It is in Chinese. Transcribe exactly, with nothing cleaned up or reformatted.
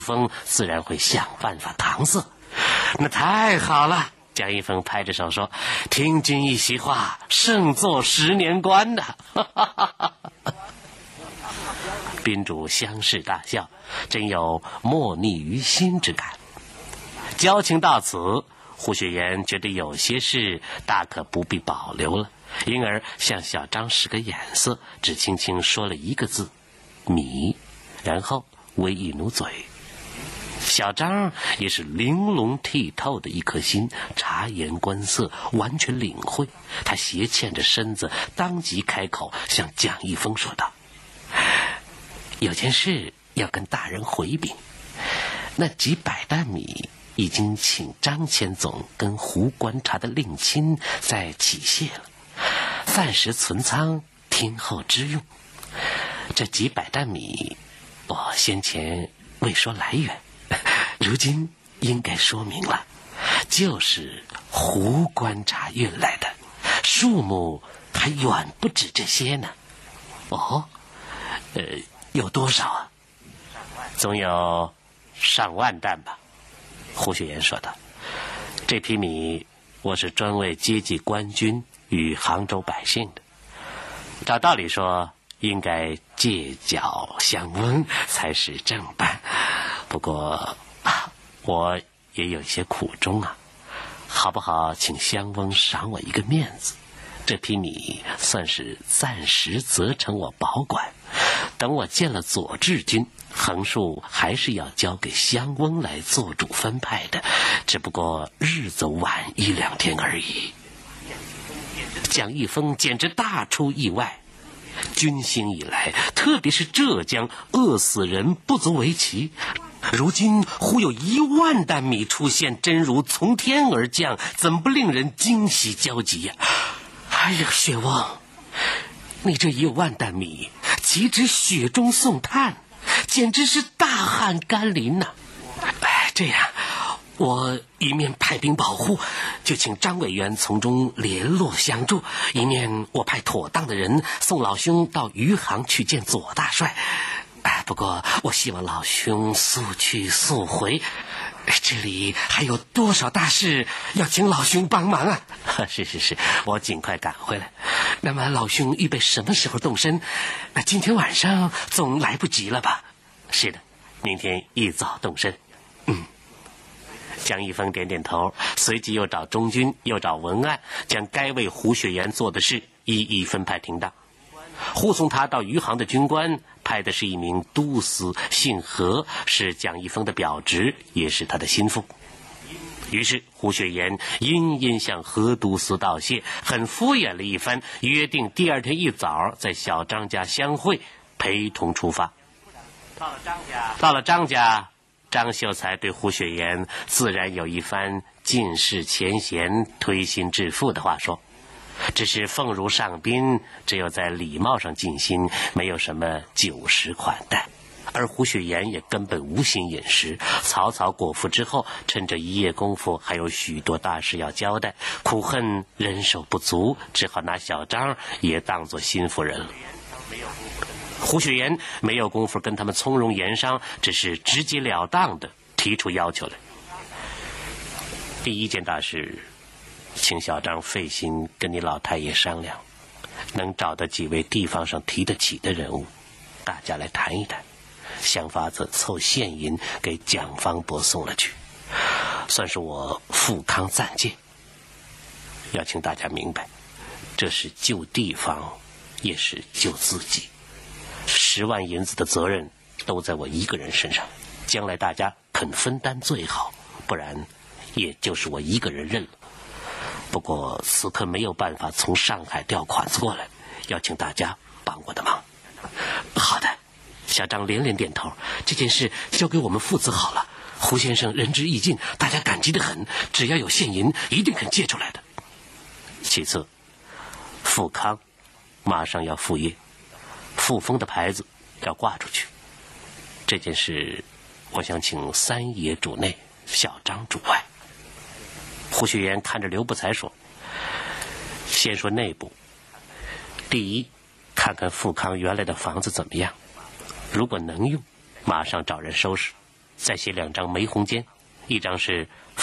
峰自然会想办法搪塞。那太好了，蒋一峰拍着手说：“听君一席话，胜做十年官呐！”宾主相视大笑，真有莫逆于心之感。交情到此，胡雪岩觉得有些事大可不必保留了，因而向小张使个眼色，只轻轻说了一个字：“米”，然后微一努嘴。小张也是玲珑剔透的一颗心，察言观色，完全领会。他斜欠着身子，当即开口向蒋一峰说道：“有件事要跟大人回禀，那几百担米已经请张千总跟胡观察的令亲在起卸了，暂时存仓，听候之用。这几百担米，我先前未说来源，如今应该说明了，就是胡观察运来的，数目还远不止这些呢。”“哦，呃，有多少啊？”“总有上万担吧。”胡雪岩说道。“这批米我是专为接济官军与杭州百姓的，照道理说应该借缴相翁才是正办，不过啊，我也有些苦衷啊，好不好请相翁赏我一个面子？这批米算是暂时责成我保管，等我见了左治军，横竖还是要交给相翁来做主分派的，只不过日子晚一两天而已。”蒋一峰简直大出意外，军兴以来，特别是浙江，饿死人不足为奇，如今忽有一万担米出现，真如从天而降，怎不令人惊喜焦急呀、啊？哎呀，雪翁，你这一万担米岂止雪中送炭，简直是大旱甘霖呐、啊！哎，这样我一面派兵保护，就请张委员从中联络相助，一面我派妥当的人送老兄到余杭去见左大帅。哎，不过我希望老兄速去速回，这里还有多少大事要请老兄帮忙啊？是是是，我尽快赶回来。那么老兄预备什么时候动身？今天晚上总来不及了吧？是的，明天一早动身。嗯。蒋一峰点点头，随即又找中军，又找文案，将该为胡雪岩做的事一一分派停当。护送他到余杭的军官派的是一名都司，姓何，是蒋一峰的表侄，也是他的心腹。于是胡雪岩殷殷向何都司道谢，很敷衍了一番，约定第二天一早在小张家相会，陪同出发。到了张家，到了张家，张秀才对胡雪岩自然有一番尽释前嫌、推心置腹的话说，只是奉如上宾，只有在礼貌上尽心，没有什么酒食款待。而胡雪岩也根本无心饮食，草草果腹之后，趁着一夜功夫还有许多大事要交代，苦恨人手不足，只好拿小张也当作心腹人了。胡雪岩没有功夫跟他们从容言商，只是直截了当的提出要求来。第一件大事，请小张费心跟你老太爷商量，能找到几位地方上提得起的人物，大家来谈一谈，想法子凑现银给蒋方伯送了去，算是我富康暂借。要请大家明白，这是救地方，也是救自己。十万银子的责任都在我一个人身上，将来大家肯分担最好，不然也就是我一个人认了。不过此刻没有办法从上海调款子过来，要请大家帮我的忙。好的，小张连连点头，这件事交给我们父子好了。胡先生仁至义尽，大家感激得很，只要有现银一定肯借出来的。其次，富康马上要复业，富丰的牌子要挂出去，这件事我想请三爷主内，小张主外。胡雪岩看着刘不才说，先说内部，第一，看看富康原来的房子怎么样，如果能用，马上找人收拾， 再写两张梅红笺，一张是